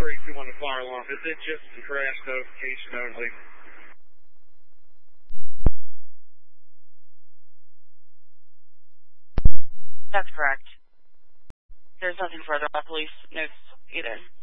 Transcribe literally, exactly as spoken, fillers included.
three two one to fire alarm. Is it just a crash notification only? That's correct. There's nothing further on police notes either.